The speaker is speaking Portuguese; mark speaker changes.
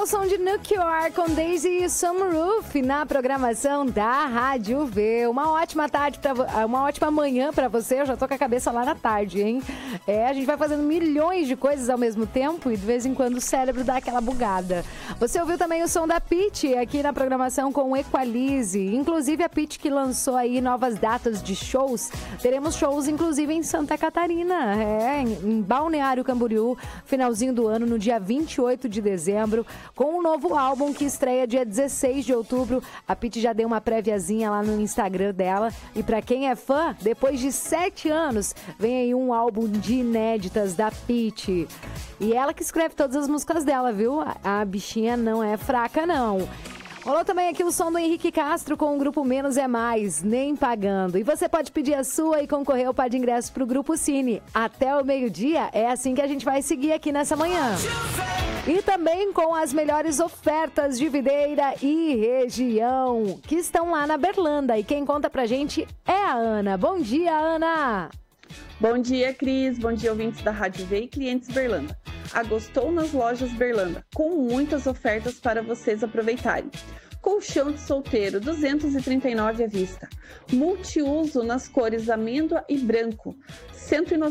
Speaker 1: o som de Nuclear com Daisy e Sunroof na programação da Rádio V. Uma ótima tarde, uma ótima manhã pra você. Eu já tô com a cabeça lá na tarde, hein? A gente vai fazendo milhões de coisas ao mesmo tempo e de vez em quando o cérebro dá aquela bugada. Você ouviu também o som da Pitty aqui na programação com Equalize. Inclusive a Pitty que lançou aí novas datas de shows. Teremos shows inclusive em Santa Catarina, em Balneário Camboriú, finalzinho do ano, no dia 28 de dezembro, com um novo álbum que estreia dia 16 de outubro. A Pitty já deu uma préviazinha lá no Instagram dela. E pra quem é fã, depois de 7 anos, vem aí um álbum de inéditas da Pitty. E ela que escreve todas as músicas dela, viu? A bichinha não é fraca, não. Rolou também aqui o som do Henrique Castro com o grupo Menos é Mais, nem pagando. E você pode pedir a sua e concorrer ao par de ingressos pro Grupo Cine. Até o meio-dia, é assim que a gente vai seguir aqui nessa manhã. E também com as melhores ofertas de Videira e região, que estão lá na Berlanda. E quem conta pra gente é a Ana. Bom dia, Ana!
Speaker 2: Bom dia, Cris. Bom dia, ouvintes da Rádio V e clientes Berlanda. Agostou nas lojas Berlanda, com muitas ofertas para vocês aproveitarem. Colchão de solteiro, R$ 239 à vista. Multiuso nas cores amêndoa e branco, R$ 190.